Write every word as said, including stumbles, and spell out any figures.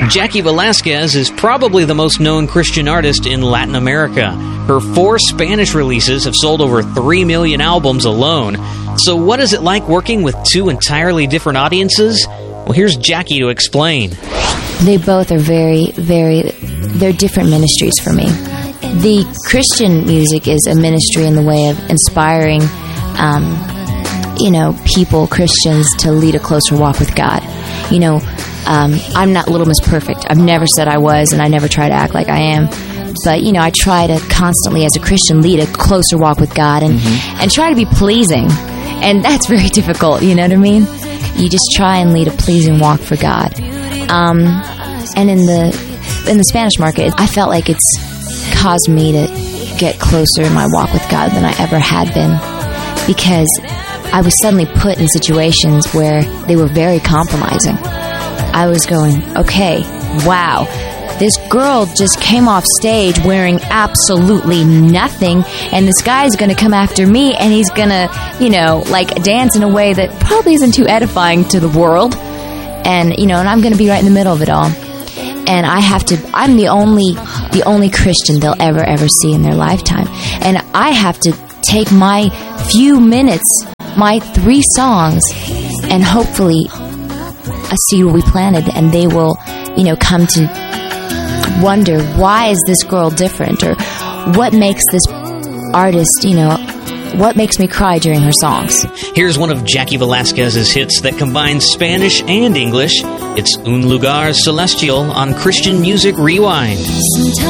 Jackie Velasquez is probably the most known Christian artist in Latin America. Her four Spanish releases have sold over three million albums alone. So what is it like working with two entirely different audiences? Well, here's Jackie to explain. They both are very, very, they're different ministries for me. The Christian music is a ministry in the way of inspiring, um, you know, people, Christians, to lead a closer walk with God. You know, um, I'm not Little Miss Perfect. I've never said I was, and I never try to act like I am. But, you know, I try to constantly, as a Christian, lead a closer walk with God and, mm-hmm. and try to be pleasing. And that's very difficult, you know what I mean? You just try and lead a pleasing walk for God. Um, and in the in the Spanish market, I felt like it's caused me to get closer in my walk with God than I ever had been, because I was suddenly put in situations where they were very compromising. I was going, okay, wow, this girl just came off stage wearing absolutely nothing, and this guy's going to come after me, and he's going to, you know, like dance in a way that probably isn't too edifying to the world. And, you know, and I'm going to be right in the middle of it all. And I have to, I'm the only, the only Christian they'll ever, ever see in their lifetime. And I have to take my few minutes, my three songs, and hopefully a seed will be planted, and they will, you know, come to wonder, why is this girl different? Or what makes this artist, you know, what makes me cry during her songs? Here's one of Jackie Velasquez's hits that combines Spanish and English. It's Un Lugar Celestial on Christian Music Rewind.